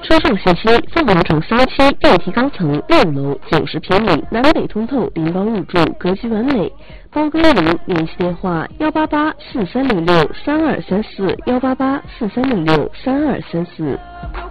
车上信息：凤凰城3期电梯高层6楼90平米，南北通透，0包入住，格局完美。包哥0联系电话：18843663234，18843663234。